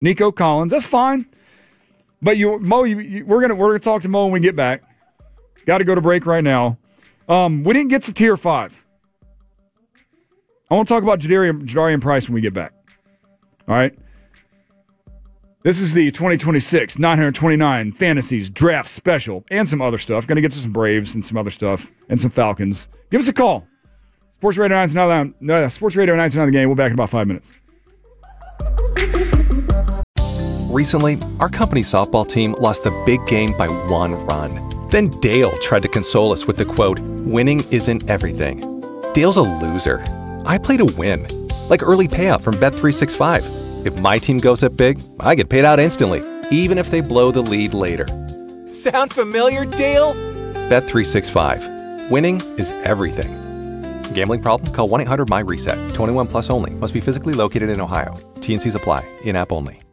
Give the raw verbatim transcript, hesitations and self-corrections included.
Nico Collins. That's fine. But you, Mo, you, you, we're gonna we're gonna talk to Mo when we get back. Got to go to break right now. Um, we didn't get to tier five. I want to talk about Jadarian, Jadarian Price when we get back. All right. This is the twenty twenty-six nine twenty-nine Fantasies Draft Special and some other stuff. Going to get to some Braves and some other stuff and some Falcons. Give us a call. Sports Radio ninety-nine, no, Sports Radio ninety-nine The Game. We'll be back in about five minutes. Recently, our company softball team lost a big game by one run. Then Dale tried to console us with the quote, "Winning isn't everything." Dale's a loser. I play to win. Like early payout from Bet three sixty-five. If my team goes up big, I get paid out instantly, even if they blow the lead later. Sound familiar, Dale? Bet three sixty-five. Winning is everything. Gambling problem? Call one eight hundred M Y RESET. twenty-one plus only. Must be physically located in Ohio. T and C's apply. In-app only.